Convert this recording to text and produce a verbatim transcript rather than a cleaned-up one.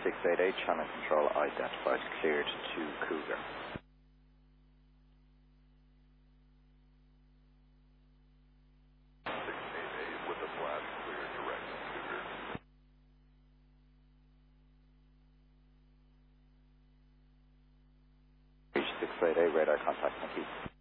six eight eight, channel control identified, cleared to Cougar. six eight eight with a flash, clear direct Cougar. Reach six eight eight, radar contact, thank you.